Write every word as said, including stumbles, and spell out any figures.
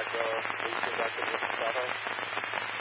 back, uh, eighteen back to the South House.